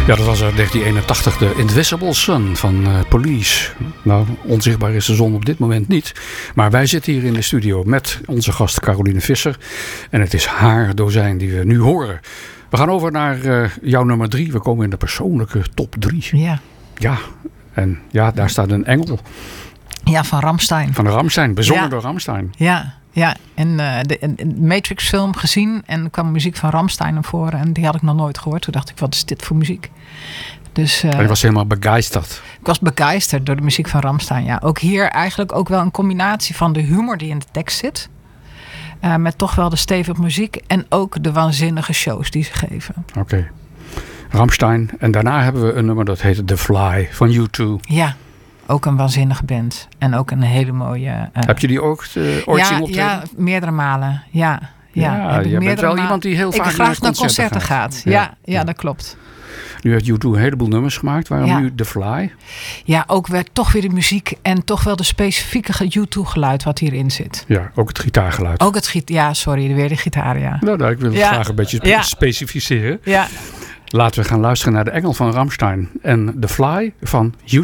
Ja, dat was uit 1981 de Invisible Sun van Police. Nou, onzichtbaar is de zon op dit moment niet. Maar wij zitten hier in de studio met onze gast Caroline Visser. En het is haar dozijn die we nu horen. We gaan over naar jouw nummer 3. We komen in de persoonlijke top 3. Ja. Ja, en ja, daar staat een engel. Ja, van Rammstein. Van Rammstein, bezongen door Rammstein. Ja, en de Matrix film gezien en er kwam muziek van Rammstein naar voren en die had ik nog nooit gehoord. Toen dacht ik, wat is dit voor muziek? Dus, en je was helemaal begeisterd. Ik was begeisterd door de muziek van Rammstein, ja. Ook hier eigenlijk ook wel een combinatie van de humor die in de tekst zit. Met toch wel de stevige muziek en ook de waanzinnige shows die ze geven. Oké. Rammstein. En daarna hebben we een nummer dat heet The Fly van U2. Ja. Ook een waanzinnige band. En ook een hele mooie... Heb je die ook ooit zien optreden? Ja, meerdere malen. Ja, je bent wel iemand die heel vaak naar concerten gaat. Ja, dat klopt. Nu heeft U2 een heleboel nummers gemaakt. Waarom nu The Fly? Ja, ook toch weer de muziek en toch wel de specifieke U2 geluid wat hierin zit. Ja, ook het gitaargeluid. Ook het weer de gitaar, ja. Nou, ik wil het graag een beetje specificeren. Ja. Laten we gaan luisteren naar de engel van Rammstein en The Fly van U2.